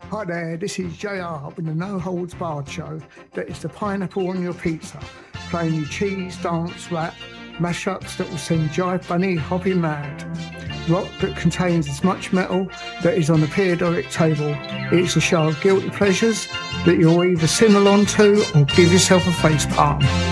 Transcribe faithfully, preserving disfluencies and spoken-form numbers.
Hi there, this is J R with the No Holds Barred show. That is the pineapple on your pizza, playing you cheese, dance, rap, mashups that will send Jive Bunny hopping mad. Rock that contains as much metal that is on the periodic table. It's a show of guilty pleasures that you'll either sing along to or give yourself a face palm.